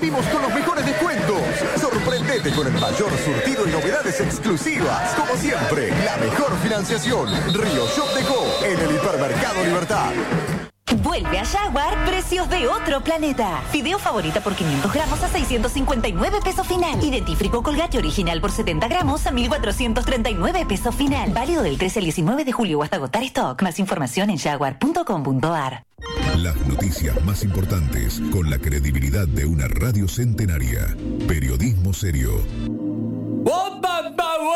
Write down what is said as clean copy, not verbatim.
Vivimos con los mejores descuentos. Sorprendete con el mayor surtido y novedades exclusivas. Como siempre, la mejor financiación. Río Shop Deco en el Hipermercado Libertad. Vuelve a Jaguar, precios de otro planeta. Fideo favorita por 500 gramos a 659 pesos final. Y dentífrico Colgate original por 70 gramos a 1.439 pesos final. Válido del 13 al 19 de julio o hasta agotar stock. Más información en jaguar.com.ar. Las noticias más importantes con la credibilidad de una radio centenaria. Periodismo serio.